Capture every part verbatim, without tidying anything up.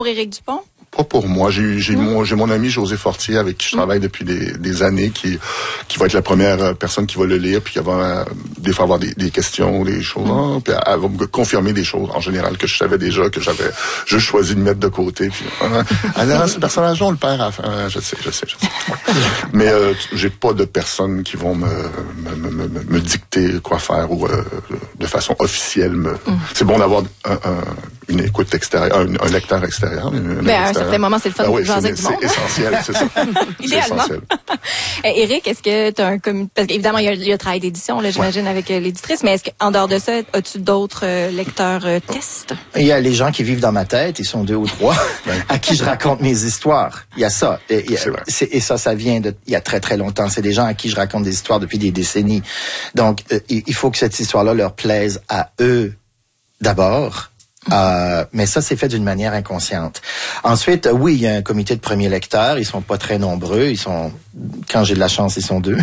Pour Éric Dupont? Pas pour moi. J'ai, j'ai, mmh. mon, j'ai mon ami José Fortier avec qui je travaille mmh. depuis des, des années, qui, qui va être la première personne qui va le lire, puis qui va des fois avoir des, des questions, des choses, mmh. hein, puis elle va me confirmer des choses en général que je savais déjà, que j'avais juste choisi de mettre de côté. Puis, hein, alors, ce personnage-là, on le perd à la fin. Je sais, je sais, je sais. Mais euh, j'ai pas de personnes qui vont me, me, me, me, me dicter quoi faire ou euh, de façon officielle. Me... Mmh. C'est bon d'avoir un, un, une écoute extérieure, un, un lecteur extérieur. Une, Mais à un certain moment, c'est le fun ben de oui, jaser avec du monde. C'est essentiel, c'est ça. Idéalement. Éric, est-ce que tu as un comité... Parce qu'évidemment, il y a, il y a le travail d'édition, là, j'imagine, ouais. avec euh, l'éditrice, mais est-ce qu'en dehors de ça, as-tu d'autres euh, lecteurs euh, tests? Il y a les gens qui vivent dans ma tête, ils sont deux ou trois, à qui je raconte mes histoires. Il y a ça. Et, il y a, c'est c'est, et ça, ça vient de il y a très, très longtemps. C'est des gens à qui je raconte des histoires depuis des décennies. Donc, euh, il faut que cette histoire-là leur plaise à eux d'abord. Euh, mais ça, c'est fait d'une manière inconsciente. Ensuite, oui, il y a un comité de premiers lecteurs. Ils sont pas très nombreux. Ils sont, quand j'ai de la chance, ils sont deux.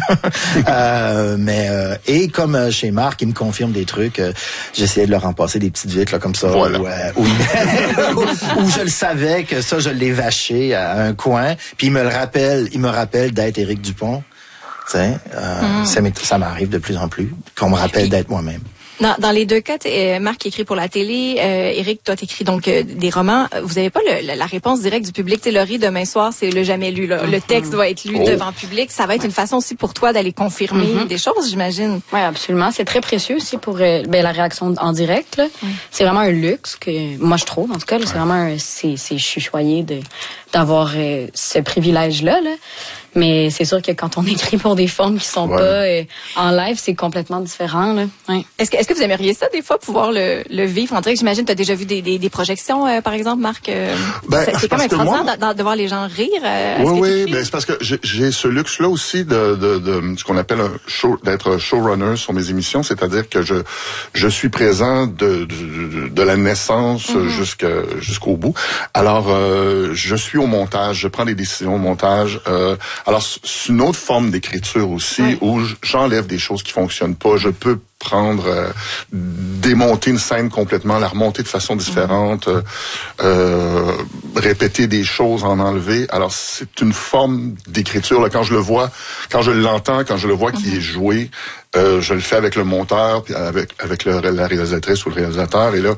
euh, mais euh, et comme euh, chez Marc, ils me confirment des trucs. Euh, j'essayais de leur en passer des petites vites là comme ça. Voilà. Où, euh, où, où je le savais que ça, je l'ai vaché à un coin. Puis il me le rappelle. Il me rappelle d'être Éric Dupont. Tu sais, euh, mm. ça, ça m'arrive de plus en plus qu'on me rappelle d'être moi-même. Dans, dans les deux cas, euh, Marc écrit pour la télé, euh, Éric, toi t'écris donc euh, des romans. Vous n'avez pas le, la, la réponse directe du public. Tu sais, Laurie, demain soir, c'est le jamais lu. Là. Mm-hmm. Le texte va être lu oh. devant le public. Ça va être une façon aussi pour toi d'aller confirmer mm-hmm. des choses, j'imagine. Oui, absolument. C'est très précieux aussi pour euh, ben, la réaction en direct. Là. Mm. C'est vraiment un luxe que moi je trouve. En tout cas, là, c'est vraiment un, c'est, c'est je suis choyée de d'avoir euh, ce privilège-là. Là. Mais c'est sûr que quand on écrit pour des formes qui sont ouais. pas euh, en live, c'est complètement différent. Là. Ouais. Est-ce que, est-ce que vous aimeriez ça des fois, pouvoir le, le vivre en direct? J'imagine que tu as déjà vu des, des, des projections, euh, par exemple, Marc. Euh, ben, c'est c'est quand même extraordinaire moi... de, de voir les gens rire. Euh, oui, oui, ben, c'est parce que j'ai, j'ai ce luxe-là aussi de, de, de ce qu'on appelle un show, d'être showrunner sur mes émissions, c'est-à-dire que je je suis présent de, de, de la naissance mm-hmm. jusqu'à, jusqu'au bout. Alors, euh, je suis au montage, je prends des décisions au montage. Euh, alors, c'est une autre forme d'écriture aussi, oui. où j'enlève des choses qui fonctionnent pas. Je peux prendre, euh, démonter une scène complètement, la remonter de façon différente, mmh. euh, répéter des choses, en enlever. Alors, c'est une forme d'écriture. Là, quand je le vois, quand je l'entends, quand je le vois mmh. qui est joué, euh, je le fais avec le monteur, puis avec, avec le, la réalisatrice ou le réalisateur, et là,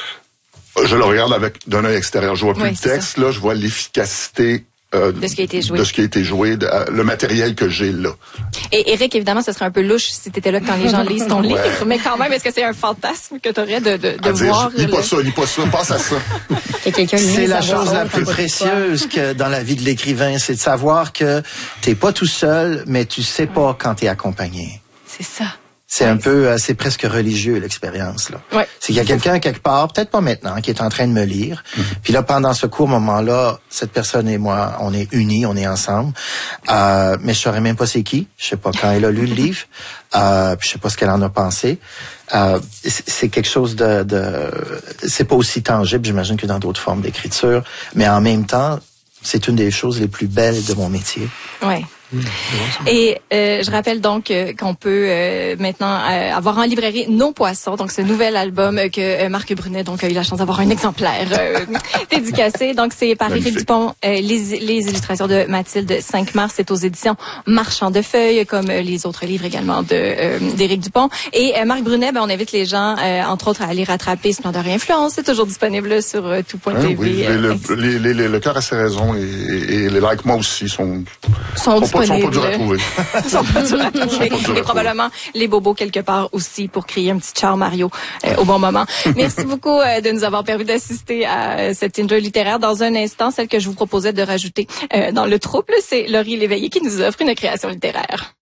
je le regarde avec d'un œil extérieur. Je vois plus oui, le texte, là, je vois l'efficacité Euh, de ce qui a été joué. De ce qui a été joué, de, euh, le matériel que j'ai là. Et Éric, évidemment, ce serait un peu louche si tu étais là quand les gens lisent ton livre, ouais. mais quand même, est-ce que c'est un fantasme que tu aurais de, de, de voir? Lis pas ça, lis pas ça, passe à ça. C'est la chose la plus précieuse que dans la vie de l'écrivain, c'est de savoir que t'es pas tout seul, mais tu sais pas quand t'es accompagné. C'est ça. C'est un peu, c'est presque religieux l'expérience là. Ouais. C'est qu'il y a quelqu'un quelque part, peut-être pas maintenant, qui est en train de me lire. Mm-hmm. Puis là, pendant ce court moment-là, cette personne et moi, on est unis, on est ensemble. Euh, mais je saurais même pas c'est qui. Je sais pas quand elle a lu le livre. Euh, puis je sais pas ce qu'elle en a pensé. Euh, c'est quelque chose de, de, c'est pas aussi tangible, j'imagine, que dans d'autres formes d'écriture. Mais en même temps, c'est une des choses les plus belles de mon métier. Ouais. Et euh, je rappelle donc euh, qu'on peut euh, maintenant euh, avoir en librairie Nos Poissons, donc ce nouvel album euh, que euh, Marc Brunet donc a eu la chance d'avoir un exemplaire euh, dédicacé. Donc c'est par Éric Dupont, euh, les, les illustrations de Mathilde cinq mars, c'est aux éditions Marchand de Feuilles, comme euh, les autres livres également de euh, d'Éric Dupont. Et euh, Marc Brunet, ben, on invite les gens, euh, entre autres, à aller rattraper Splendeur et Influence. C'est toujours disponible sur euh, tout point T V. Hein, oui, euh, le, les, les, les, le cœur a ses raisons et, et, et les likes, moi aussi, sont, sont, sont pas, sont pas durs à trouver. sont pas durs à trouver. Et probablement les bobos quelque part aussi pour créer un petit char Mario euh, au bon moment. Merci beaucoup euh, de nous avoir permis d'assister à euh, cette interview littéraire. Dans un instant, celle que je vous proposais de rajouter euh, dans le trouble, c'est Laurie Léveillé qui nous offre une création littéraire.